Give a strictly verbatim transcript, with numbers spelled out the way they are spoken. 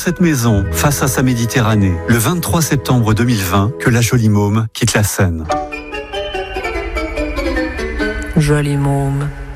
cette maison, face à sa Méditerranée, le vingt-trois septembre deux mille vingt, que la jolie môme quitte la Seine. Jolie môme.